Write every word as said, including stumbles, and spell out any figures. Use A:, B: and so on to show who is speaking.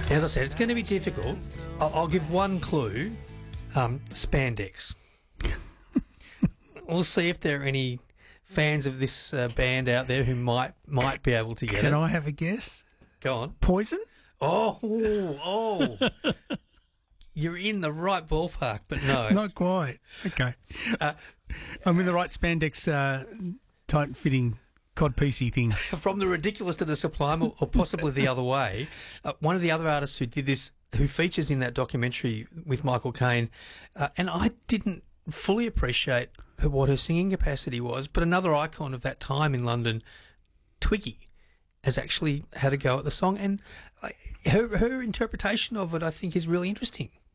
A: As I said, it's going to be difficult. I'll, I'll give one clue. Um, spandex. We'll see if there are any fans of this uh, band out there who might might be able to get
B: Can
A: it.
B: I have a guess?
A: Go on.
B: Poison?
A: Oh, oh. You're in the right ballpark, but no.
B: Not quite. Okay. Uh, I'm in the right spandex, uh, tight-fitting codpiecey thing.
A: From the ridiculous to the sublime, or, or possibly the other way. Uh, one of the other artists who did this, who features in that documentary with Michael Caine, uh, and I didn't fully appreciate her, what her singing capacity was, but another icon of that time in London, Twiggy, has actually had a go at the song, and uh, her her interpretation of it, I think, is really interesting.